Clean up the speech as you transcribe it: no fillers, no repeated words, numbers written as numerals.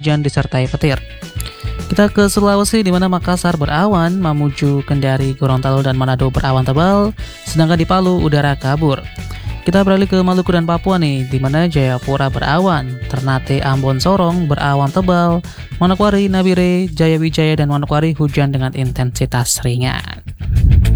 hujan disertai petir. Kita ke Sulawesi di mana Makassar berawan, Mamuju, Kendari, Gorontalo, dan Manado berawan tebal, sedangkan di Palu udara kabur. Kita beralih ke Maluku dan Papua nih, di mana Jayapura berawan, Ternate, Ambon, Sorong berawan tebal, Manokwari, Nabire, Jayawijaya, dan Manokwari hujan dengan intensitas ringan.